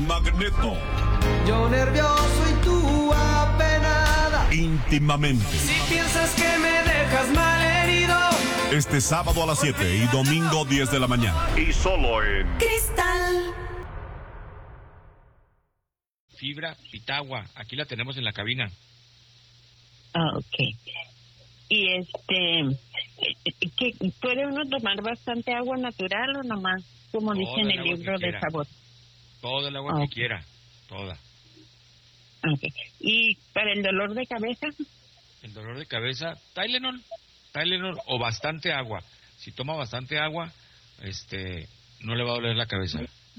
Magneto. Yo nervioso y tú apenada. Íntimamente. Si piensas que me dejas malherido. Este sábado a las 7 y domingo 10 de la mañana. Y solo en Cristal. Fibra Pitagua, aquí la tenemos en la cabina. Ok. Y ¿qué, ¿puede uno tomar bastante agua natural o nomás, como Toda dice en el el agua libro que de quiera. sabor? Toda el agua que quiera, toda. Okay. ¿Y para el dolor de cabeza? El dolor de cabeza, Tylenol o bastante agua. Si toma bastante agua, no le va a doler la cabeza.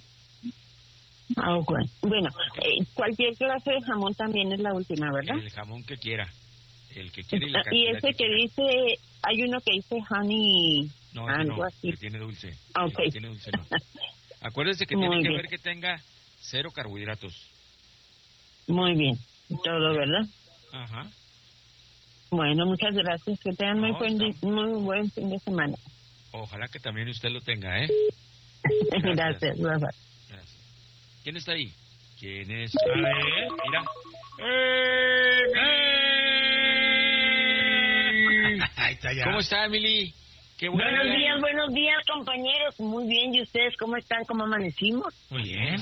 Okay. Bueno, cualquier clase de jamón también es la última, ¿verdad? El jamón que quiera, el que quiera y la Y cantidad ese que quiera. dice, hay uno que dice honey, No, algo no, así. que tiene dulce. Ok. El que tiene dulce no. Acuérdese que Muy tiene que bien. ver que tenga 0 carbohidratos. Muy bien, todo, ¿verdad? Ajá. Bueno, muchas gracias. Que tengan No, muy buen fin de semana. Ojalá que también usted lo tenga, ¿eh? Gracias. Bye, bye. Gracias. ¿Quién está ahí? ¿Quién es? A ver, mira. Ahí está ya. ¿Cómo está, Emily? Qué bueno. Buenos días, compañeros. Muy bien, ¿y ustedes cómo están? ¿Cómo amanecimos? Muy bien.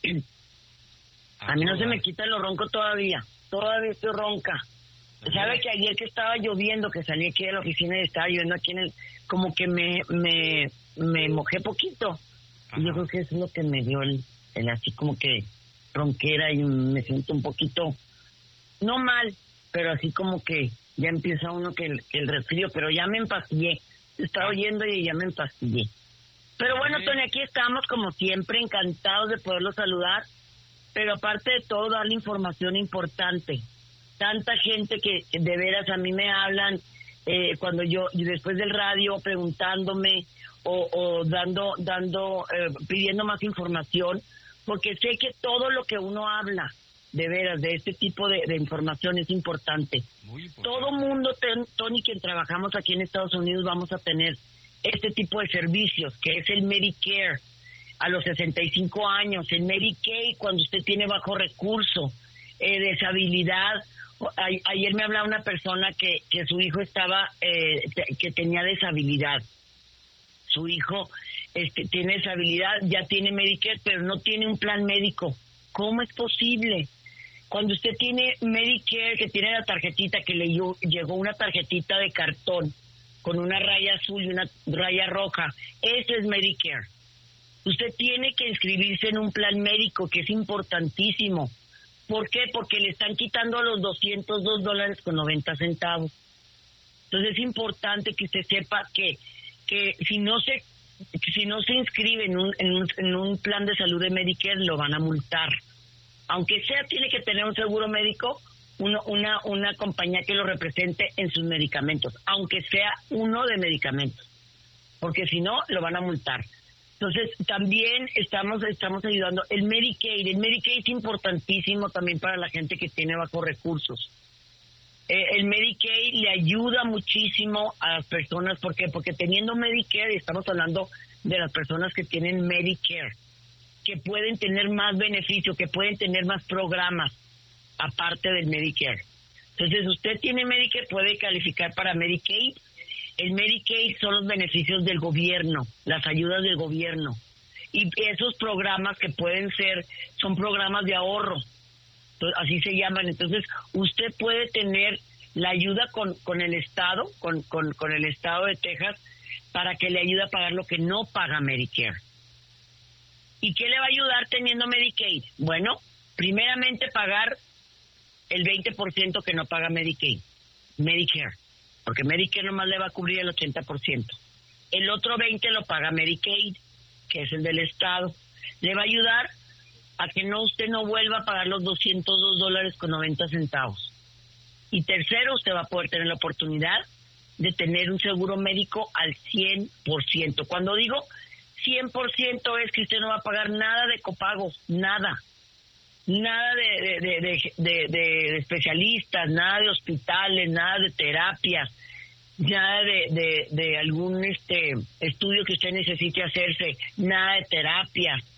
A mí no se me quita lo ronco todavía. Todavía estoy ronca. ¿Sabe que ayer que estaba lloviendo, que salí aquí de la oficina y estaba lloviendo aquí como que me mojé poquito? Y yo creo que eso es lo que me dio el así como que ronquera y me siento un poquito, no mal, pero así como que ya empieza uno que el resfrío, pero ya me empastillé. Estaba oyendo y ya me empastillé. Pero bueno, Tony, aquí estamos como siempre, encantados de poderlos saludar, pero aparte de todo, darle información importante. Tanta gente que de veras a mí me hablan cuando yo después del radio preguntándome o pidiendo más información, porque sé que todo lo que uno habla de veras de este tipo de información es importante. Muy importante. Todo mundo, Tony, quien trabajamos aquí en Estados Unidos, vamos a tener este tipo de servicios, que es el Medicare a los 65 años, el Medicaid cuando usted tiene bajo recurso, deshabilidad. Ayer me hablaba una persona que su hijo estaba, que tenía deshabilidad. Su hijo tiene deshabilidad, ya tiene Medicare, pero no tiene un plan médico. ¿Cómo es posible? Cuando usted tiene Medicare, que tiene la tarjetita, que le llegó una tarjetita de cartón con una raya azul y una raya roja, eso es Medicare. Usted tiene que inscribirse en un plan médico, que es importantísimo. ¿Por qué? Porque le están quitando los $202.90. Entonces es importante que usted sepa que si no se inscribe en un plan de salud de Medicare, lo van a multar. Aunque sea, tiene que tener un seguro médico, una compañía que lo represente en sus medicamentos, aunque sea uno de medicamentos, porque si no, lo van a multar. Entonces, también estamos ayudando. El Medicaid es importantísimo también para la gente que tiene bajos recursos. El Medicaid le ayuda muchísimo a las personas. ¿Por qué? Porque teniendo Medicare, estamos hablando de las personas que tienen Medicare, que pueden tener más beneficio, que pueden tener más programas, aparte del Medicare. Entonces, usted tiene Medicare, puede calificar para Medicaid. El Medicaid son los beneficios del gobierno, las ayudas del gobierno. Y esos programas que pueden ser, son programas de ahorro, así se llaman. Entonces, usted puede tener la ayuda con el Estado, con el Estado de Texas, para que le ayude a pagar lo que no paga Medicare. ¿Y qué le va a ayudar teniendo Medicaid? Bueno, primeramente pagar el 20% que no paga Medicare, porque Medicare nomás le va a cubrir el 80%. El otro 20% lo paga Medicaid, que es el del Estado. Le va a ayudar a que usted no vuelva a pagar los $202.90. Y tercero, usted va a poder tener la oportunidad de tener un seguro médico al 100%. Cuando digo 100% es que usted no va a pagar nada de copagos, nada de especialistas, nada de hospitales, nada de terapias, nada de algún estudio que usted necesite hacerse, nada de terapias.